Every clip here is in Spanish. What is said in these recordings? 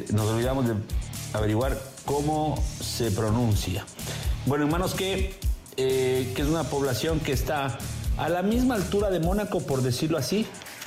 nos olvidamos de averiguar cómo se pronuncia. Bueno, en Manosque, que es una población que está a la misma altura de Mónaco, por decirlo así,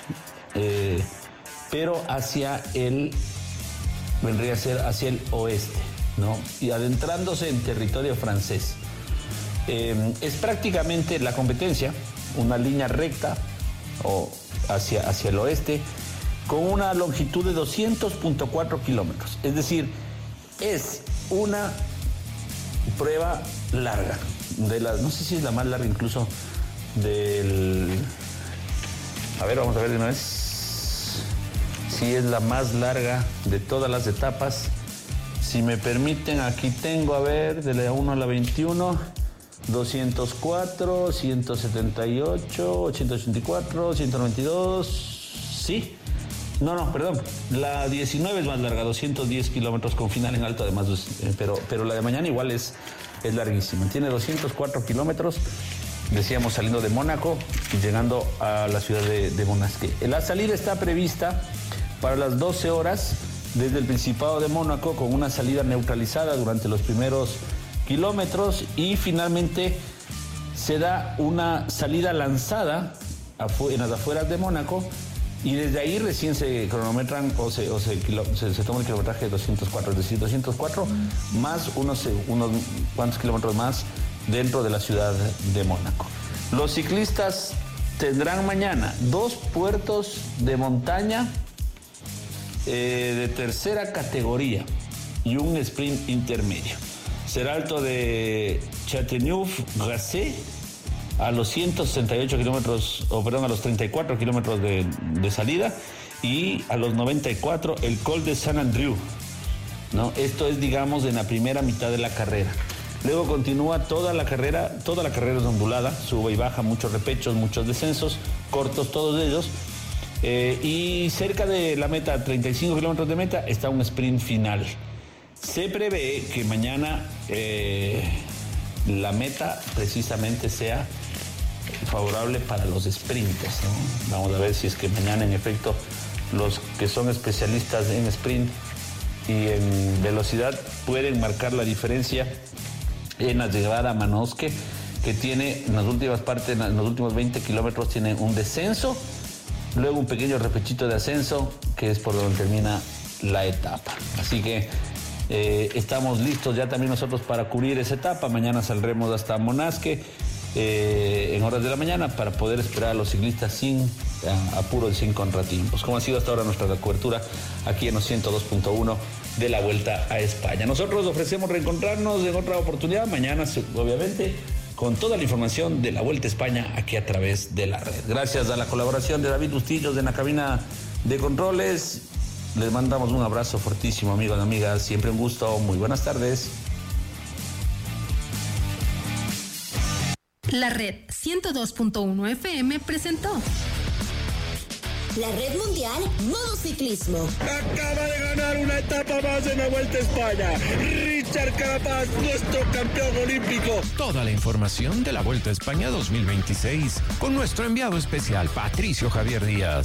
pero vendría a ser hacia el oeste, ¿no? Y adentrándose en territorio francés. Es prácticamente la competencia, una línea recta o hacia el oeste, con una longitud de 200.4 kilómetros. Es decir, es una prueba larga, no sé si es la más larga incluso a ver, vamos a ver de una vez. Sí, es la más larga de todas las etapas. Si me permiten, aquí tengo, a ver, de la 1 a la 21, 204, 178, 884, 192, sí. No, perdón, la 19 es más larga, 210 kilómetros con final en alto además, pero la de mañana igual es larguísima. Tiene 204 kilómetros, decíamos, saliendo de Mónaco y llegando a la ciudad de Manosque. La salida está prevista para las 12 horas desde el Principado de Mónaco, con una salida neutralizada durante los primeros kilómetros, y finalmente se da una salida lanzada en las afueras de Mónaco, y desde ahí recién se cronometran o se toma el kilometraje de 204, es decir, 204 más unos cuantos kilómetros más dentro de la ciudad de Mónaco. Los ciclistas tendrán mañana 2 puertos de montaña de tercera categoría y un sprint intermedio. Será alto de Châteauneuf-Grasset a los 168 kilómetros, a los 34 kilómetros de salida, y a los 94 el Col de Saint-Andreu, ¿no? Esto es, digamos, en la primera mitad de la carrera. Luego continúa toda la carrera es ondulada, sube y baja, muchos repechos, muchos descensos, cortos todos ellos, y cerca de la meta, 35 kilómetros de meta, está un sprint final. Se prevé que mañana la meta precisamente sea favorable para los sprinters, ¿no? Vamos a ver si es que mañana, en efecto, los que son especialistas en sprint y en velocidad pueden marcar la diferencia en la llegada a Manosque, que tiene en las últimas partes, en los últimos 20 kilómetros, tiene un descenso, luego un pequeño repechito de ascenso, que es por donde termina la etapa. Así que estamos listos ya también nosotros para cubrir esa etapa. Mañana saldremos hasta Manosque en horas de la mañana para poder esperar a los ciclistas sin apuro y sin contratiempos, como ha sido hasta ahora nuestra cobertura aquí en los 102.1 de la Vuelta a España. Nosotros ofrecemos reencontrarnos en otra oportunidad mañana, obviamente, con toda la información de la Vuelta a España aquí a través de la red. Gracias a la colaboración de David Bustillos en la cabina de controles. Les mandamos un abrazo fortísimo, amigos y amigas. Siempre un gusto. Muy buenas tardes. La red 102.1 FM presentó la Red Mundial Modo Ciclismo. Acaba de ganar una etapa más en la Vuelta a España. Richard Carapaz, nuestro campeón olímpico. Toda la información de la Vuelta a España 2026 con nuestro enviado especial Patricio Javier Díaz.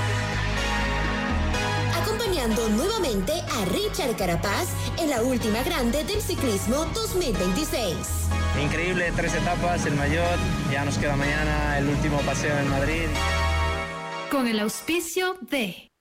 Acompañando nuevamente a Richard Carapaz en la última grande del ciclismo 2026. Increíble, 3 etapas, el mayor, ya nos queda mañana el último paseo en Madrid. Con el auspicio de